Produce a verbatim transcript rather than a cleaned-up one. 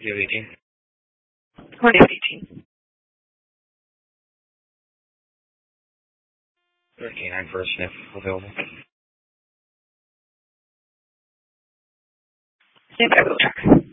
You have eighteen. Hornet eighteen. Canine for a sniff available. Stand by, will track.